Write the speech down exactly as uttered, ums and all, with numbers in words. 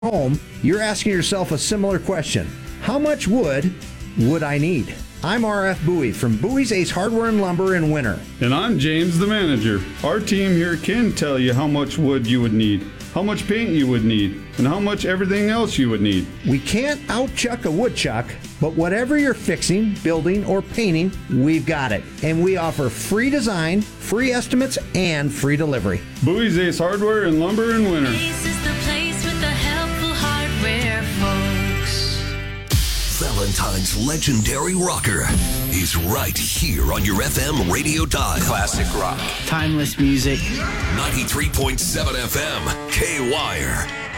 home, you're asking yourself a similar question. How much wood would I need? I'm R F Bowie from Bowie's Ace Hardware and Lumber in Winter. And I'm James, the manager. Our team here can tell you how much wood you would need, how much paint you would need, and how much everything else you would need. We can't outchuck a woodchuck, but whatever you're fixing, building, or painting, we've got it. And we offer free design, free estimates, and free delivery. Bowie's Ace Hardware and Lumber in Winter. Ace is the place with the helpful hardware, folks. Valentine's legendary rocker is right here on your F M radio dial. Classic rock. Timeless music. ninety-three point seven F M, K-Wire.